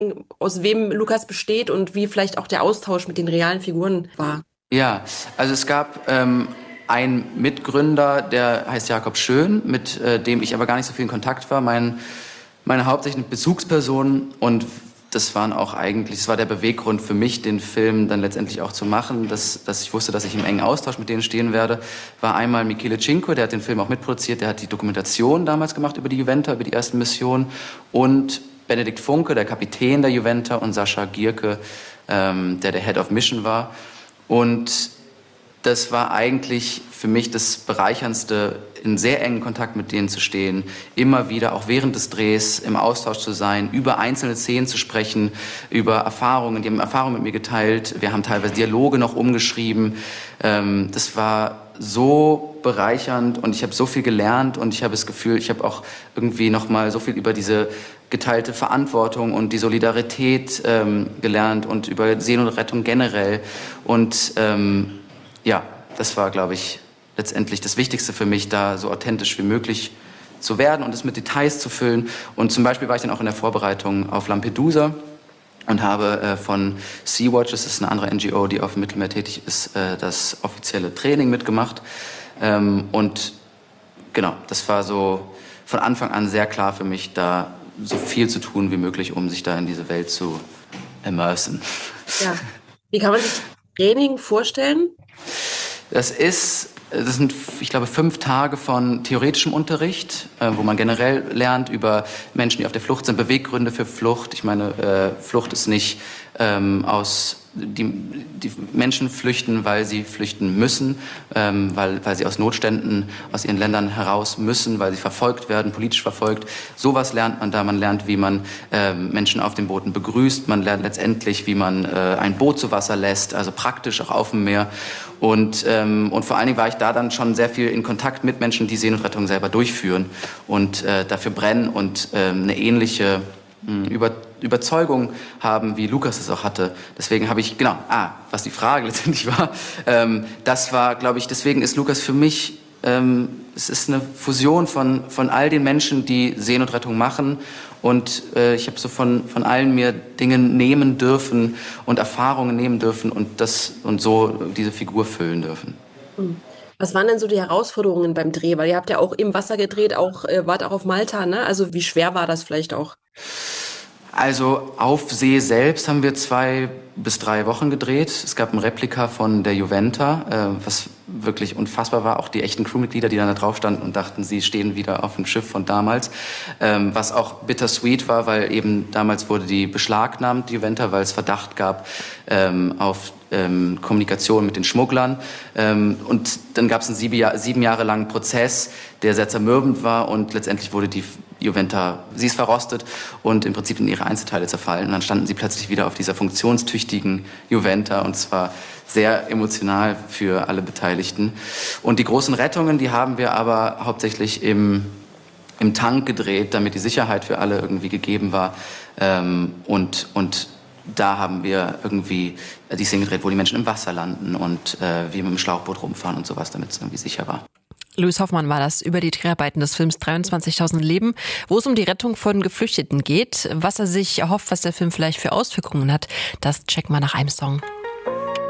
aus wem Lukas besteht und wie vielleicht auch der Austausch mit den realen Figuren war. Ja, also es gab einen Mitgründer, der heißt Jakob Schön, mit dem ich aber gar nicht so viel in Kontakt war. Meine hauptsächliche Bezugsperson, und das war der Beweggrund für mich, den Film dann letztendlich auch zu machen, dass ich wusste, dass ich im engen Austausch mit denen stehen werde, war einmal Michele Cinque, der hat den Film auch mitproduziert, der hat die Dokumentation damals gemacht über die Juventa, über die ersten Missionen, und Benedikt Funke, der Kapitän der Juventa, und Sascha Gierke, der Head of Mission war. Und das war eigentlich für mich das Bereicherndste, in sehr engen Kontakt mit denen zu stehen, immer wieder, auch während des Drehs, im Austausch zu sein, über einzelne Szenen zu sprechen, über Erfahrungen. Die haben Erfahrungen mit mir geteilt. Wir haben teilweise Dialoge noch umgeschrieben. Das war so bereichernd und ich habe so viel gelernt und ich habe das Gefühl, ich habe auch irgendwie noch mal so viel über diese geteilte Verantwortung und die Solidarität gelernt und über Seenotrettung generell. Und ja, das war, glaube ich, letztendlich das Wichtigste für mich, da so authentisch wie möglich zu werden und es mit Details zu füllen. Und zum Beispiel war ich dann auch in der Vorbereitung auf Lampedusa und habe von Sea-Watch, das ist eine andere NGO, die auf dem Mittelmeer tätig ist, das offizielle Training mitgemacht. Und genau, das war so von Anfang an sehr klar für mich, da so viel zu tun wie möglich, um sich da in diese Welt zu immersen. Ja. Wie kann man sich Training vorstellen? Das sind, ich glaube, 5 Tage von theoretischem Unterricht, wo man generell lernt über Menschen, die auf der Flucht sind, Beweggründe für Flucht. Ich meine, Flucht ist nicht die Menschen flüchten, weil sie flüchten müssen, weil sie aus Notständen aus ihren Ländern heraus müssen, weil sie verfolgt werden, politisch verfolgt. Sowas lernt man da. Man lernt, wie man Menschen auf den Booten begrüßt. Man lernt letztendlich, wie man ein Boot zu Wasser lässt, also praktisch auch auf dem Meer. Und vor allen Dingen war ich da dann schon sehr viel in Kontakt mit Menschen, die Seenotrettung selber durchführen und dafür brennen und eine ähnliche Überzeugung haben, wie Lukas es auch hatte. Deswegen habe ich, was die Frage letztendlich war, das war, glaube ich, deswegen ist Lukas für mich, es ist eine Fusion von all den Menschen, die Seenotrettung machen, und ich habe so von allen mir Dinge nehmen dürfen und Erfahrungen nehmen dürfen und so diese Figur füllen dürfen. Was waren denn so die Herausforderungen beim Dreh? Weil ihr habt ja auch im Wasser gedreht, wart auch auf Malta, ne? Also wie schwer war das vielleicht auch? Also auf See selbst haben wir 2 bis 3 Wochen gedreht. Es gab ein Replika von der Juventa, was wirklich unfassbar war. Auch die echten Crewmitglieder, die dann da drauf standen und dachten, sie stehen wieder auf dem Schiff von damals. Was auch bittersweet war, weil eben damals wurde die beschlagnahmt, die Juventa, weil es Verdacht gab auf Kommunikation mit den Schmugglern. Und dann gab es einen 7 Jahre langen Prozess, der sehr zermürbend war, und letztendlich wurde die Juventa, sie ist verrostet und im Prinzip in ihre Einzelteile zerfallen. Und dann standen sie plötzlich wieder auf dieser funktionstüchtigen Juventa, und zwar sehr emotional für alle Beteiligten. Und die großen Rettungen, die haben wir aber hauptsächlich im Tank gedreht, damit die Sicherheit für alle irgendwie gegeben war. Und da haben wir irgendwie die Szene gedreht, wo die Menschen im Wasser landen und wir mit dem Schlauchboot rumfahren und sowas, damit es irgendwie sicher war. Louis Hoffmann war das über die Dreharbeiten des Films 23.000 Leben, wo es um die Rettung von Geflüchteten geht. Was er sich erhofft, was der Film vielleicht für Auswirkungen hat, das checken wir nach einem Song.